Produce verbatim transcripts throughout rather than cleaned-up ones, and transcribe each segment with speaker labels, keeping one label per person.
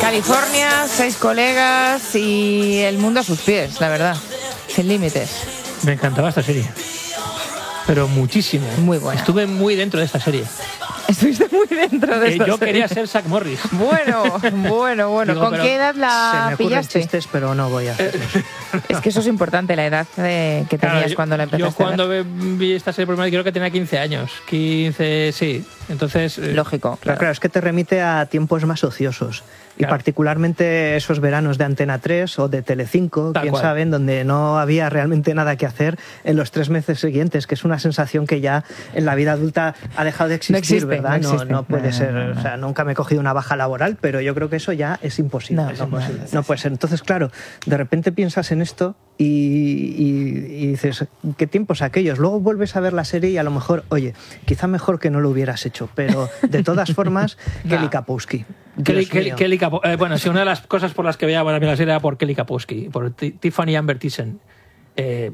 Speaker 1: California, seis colegas y el mundo a sus pies, la verdad. Sin límites.
Speaker 2: Me encantaba esta serie. Pero muchísimo.
Speaker 1: Muy buena.
Speaker 2: Estuve muy dentro de esta serie.
Speaker 1: Estuviste muy dentro de
Speaker 2: Eh,
Speaker 1: esta
Speaker 2: yo
Speaker 1: serie.
Speaker 2: quería ser Zack Morris.
Speaker 1: Bueno, bueno, bueno.
Speaker 2: Digo,
Speaker 1: ¿Con
Speaker 2: pero
Speaker 1: qué edad
Speaker 3: Se
Speaker 1: la
Speaker 3: me ocurren
Speaker 1: pillaste?
Speaker 3: chistes, pero no voy a hacerlo.
Speaker 1: Es que eso es importante, la edad de- que tenías
Speaker 2: Claro, yo-
Speaker 1: cuando la empezaste
Speaker 2: Yo cuando
Speaker 1: a ver.
Speaker 2: ve- vi esta serie por primera vez creo que tenía quince años. quince, sí. Entonces... eh,
Speaker 1: Lógico,
Speaker 3: Claro, claro, es que te remite a tiempos más ociosos. Y
Speaker 2: Claro.
Speaker 3: particularmente esos veranos de Antena tres o de Telecinco,
Speaker 2: Tal
Speaker 3: quién
Speaker 2: cual.
Speaker 3: sabe, en donde no había realmente nada que hacer en los tres meses siguientes, que es una sensación que ya en la vida adulta ha dejado de existir,
Speaker 1: existe,
Speaker 3: ¿verdad?
Speaker 1: no existe.
Speaker 3: no puede
Speaker 1: No, no,
Speaker 3: ser,
Speaker 1: no, no.
Speaker 3: o sea, nunca me he cogido una baja laboral, pero yo creo que eso ya es imposible.
Speaker 1: No, es imposible, sí,
Speaker 3: No puede ser. Entonces, claro, de repente piensas en esto y, y- y dices, ¿qué tiempos aquellos? Luego vuelves a ver la serie y a lo mejor, oye, quizá mejor que no lo hubieras hecho, pero de todas formas,
Speaker 2: Nah.
Speaker 3: Kelly Kapowski.
Speaker 2: Kelly,
Speaker 3: Dios
Speaker 2: Kelly-
Speaker 3: mío.
Speaker 2: Kelly Kapo- eh, bueno, sí, una de las cosas por las que veía bueno, la serie era por Kelly Kapowski, por Ti- Tiffany Amber Thiessen. Eh,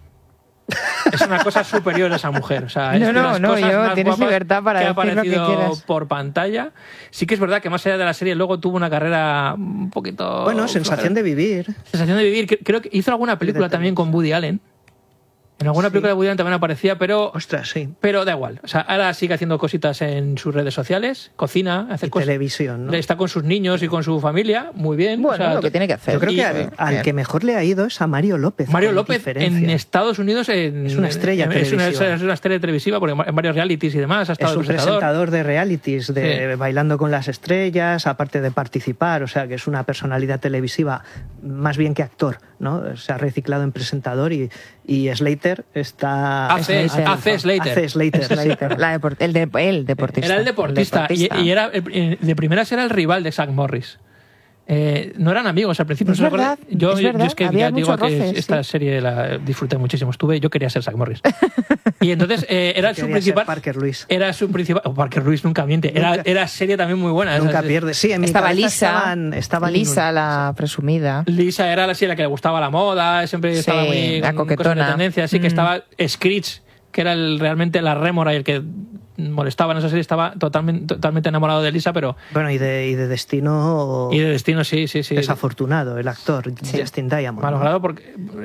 Speaker 2: es una cosa superior esa mujer. O sea, es
Speaker 1: No,
Speaker 2: de
Speaker 1: no,
Speaker 2: las
Speaker 1: no,
Speaker 2: cosas
Speaker 1: yo-
Speaker 2: más
Speaker 1: tienes
Speaker 2: guapas
Speaker 1: libertad para
Speaker 2: que ha
Speaker 1: decir lo que
Speaker 2: aparecido
Speaker 1: quieras.
Speaker 2: por pantalla. Sí que es verdad que más allá de la serie luego tuvo una carrera un poquito...
Speaker 3: Bueno, sensación de vivir.
Speaker 2: Sensación de vivir. Cre- Creo que hizo alguna película también con Woody Allen. En alguna
Speaker 3: Sí.
Speaker 2: película de Woody Allen también aparecía, pero...
Speaker 3: Ostras, sí.
Speaker 2: Pero da igual. O sea, ahora sigue haciendo cositas en sus redes sociales, cocina, hace
Speaker 3: Y
Speaker 2: cosas.
Speaker 3: televisión, ¿no?
Speaker 2: Está con sus niños y con su familia, muy bien.
Speaker 1: Bueno,
Speaker 2: O sea,
Speaker 1: lo que tiene que hacer.
Speaker 3: Yo creo
Speaker 2: y-
Speaker 3: que al, al que mejor le ha ido es a Mario López.
Speaker 2: Mario
Speaker 3: con
Speaker 2: López
Speaker 3: diferencia.
Speaker 2: en Estados Unidos en-
Speaker 3: Es una estrella
Speaker 2: en- es una,
Speaker 3: televisiva.
Speaker 2: es una estrella televisiva porque en varios realities y demás ha estado
Speaker 3: Es un
Speaker 2: de presentador.
Speaker 3: presentador de realities, de
Speaker 2: Sí.
Speaker 3: Bailando con las Estrellas, aparte de participar, o sea que es una personalidad televisiva más bien que actor, ¿no? Se ha reciclado en presentador y, y Slater está...
Speaker 2: Hace-
Speaker 3: está-
Speaker 2: hace Slater.
Speaker 3: Hace Slater.
Speaker 1: Slater, la depor- el, de- el deportista.
Speaker 2: Era el deportista,
Speaker 1: El deportista.
Speaker 2: Y, y era el- de primeras era el rival de Zack Morris. Eh, no eran amigos al principio.
Speaker 1: Es
Speaker 2: ¿no se acuerda?
Speaker 1: verdad,
Speaker 2: yo,
Speaker 1: es
Speaker 2: yo
Speaker 1: verdad,
Speaker 2: es que
Speaker 1: había
Speaker 2: ya digo
Speaker 1: muchos
Speaker 2: que
Speaker 1: roces,
Speaker 2: esta
Speaker 1: sí.
Speaker 2: serie la disfruté muchísimo. Estuve, yo quería ser Zack Morris. Y entonces eh, era su
Speaker 3: Quería ser
Speaker 2: principal.
Speaker 3: Parker Lewis.
Speaker 2: Era su principal. oh, Parker Lewis nunca miente. Era,
Speaker 3: Nunca-
Speaker 2: era serie también muy buena.
Speaker 3: Nunca
Speaker 2: Esa-
Speaker 3: pierde. Sí, en mi
Speaker 1: Estaba
Speaker 3: cabeza
Speaker 1: Lisa,
Speaker 3: estaban- estaban
Speaker 1: Lisa,
Speaker 3: inun-
Speaker 1: la presumida.
Speaker 2: Lisa era la sí, la que le gustaba la moda, siempre
Speaker 1: Sí,
Speaker 2: estaba muy
Speaker 1: la
Speaker 2: con cosas de
Speaker 1: coquetona.
Speaker 2: tendencia, así que
Speaker 1: Mm.
Speaker 2: estaba Screech, que era el, realmente la rémora y el que molestaba en esa serie, estaba totalmente, totalmente enamorado de Lisa, pero
Speaker 3: Bueno, y de, y de destino
Speaker 2: y de destino sí, sí, sí.
Speaker 3: desafortunado, el actor,
Speaker 1: Sí.
Speaker 3: Justin Diamond.
Speaker 2: Mal
Speaker 3: ¿no?
Speaker 2: logrado porque